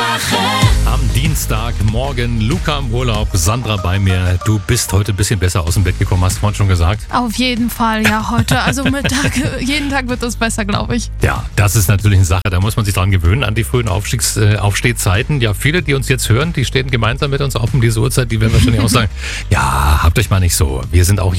Am Dienstagmorgen, Luca im Urlaub, Sandra bei mir. Du bist heute ein bisschen besser aus dem Bett gekommen, hast du vorhin schon gesagt. Auf jeden Fall, ja, heute. Also jeden Tag wird das besser, glaube ich. Ja, das ist natürlich eine Sache, da muss man sich dran gewöhnen, an die frühen Aufstehzeiten. Ja, viele, die uns jetzt hören, die stehen gemeinsam mit uns auf um diese Uhrzeit, die werden wahrscheinlich auch sagen, ja, habt euch mal nicht so. Wir sind auch